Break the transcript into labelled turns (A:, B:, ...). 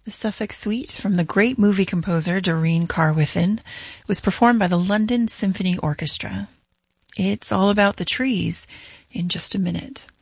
A: The Suffolk Suite from the great movie composer Doreen Carwithin was performed by the London Symphony Orchestra. It's all about the trees in just a minute.